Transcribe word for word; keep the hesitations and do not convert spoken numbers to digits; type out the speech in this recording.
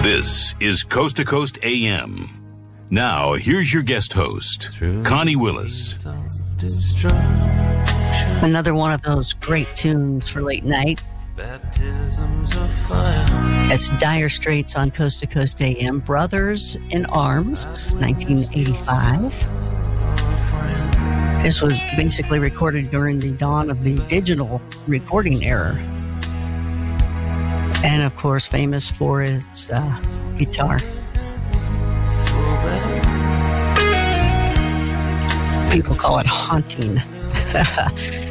This is Coast to Coast A M. Now, here's your guest host, Connie Willis. Another one of those great tunes for late night. It's Dire Straits on Coast to Coast A M. Brothers in Arms, nineteen eighty-five. This was basically recorded during the dawn of the digital recording era. And, of course, famous for its uh, guitar. People call it haunting.